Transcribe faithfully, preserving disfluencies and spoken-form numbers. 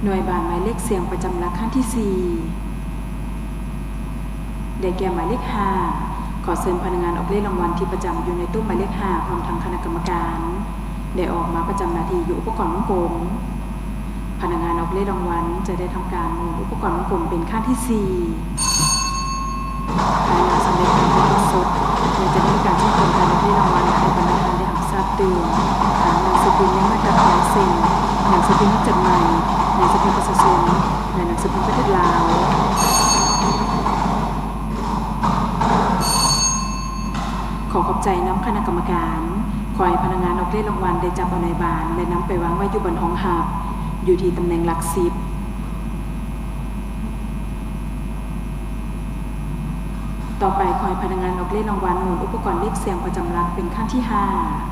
หน่วยบานหมายเลขเสียงประจำหลักขั้นที่สี่ได้แก่หมายเลขห้าขอเชิญพนักงานออกเลขรางวัลที่ประจำอยู่ในตู้หมายเลขห้าพร้อมทั้งคณะกรรมการได้ออกมาประจำหน้าที่อยู่อุปกรณ์วงกลมพนักงานออกเลขรางวัลจะได้ทำการหมุนอุปกรณ์วงกลมเป็นขั้นที่สี่ภายหลังสำเร็จการถ่ายทอดสดและจะได้มีการแจ้งผลการออกเลขรางวัลให้พนักงานได้รับทราบเตือนทางหนังสือพิมพ์มาตราหมายเซ็นหนังสือพิมพ์จดหมายหนังสือพิมพ์ประชาชนและหนังสือพิมพ์ประเทศลาวขอขอบใจน้ำคณะกรรมการขอให้พนักงานออกเลขรางวัลได้จับเอาในบานและนำไปวางไว้อยู่บนห้องหับอยู่ที่ตำแหน่งหลักสิบต่อไปขอให้พนักงานออกเลขรางวัลหมุนอุปกรณ์เลขเสียงประจำหลักเป็นขั้นที่ห้า